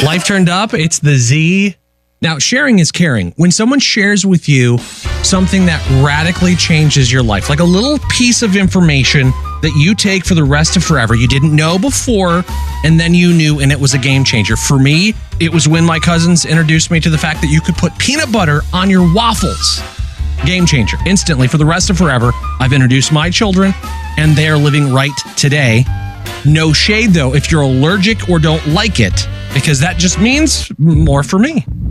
Life turned up. It's the Z. Now, sharing is caring. When someone shares with you something that radically changes your life, like a little piece of information that you take for the rest of forever, you didn't know before, and then you knew, and it was a game changer. For me, it was when my cousins introduced me to the fact that you could put peanut butter on your waffles. Game changer. Instantly, for the rest of forever, I've introduced my children, and they are living right today. No shade, though, if you're allergic or don't like it, because that just means more for me.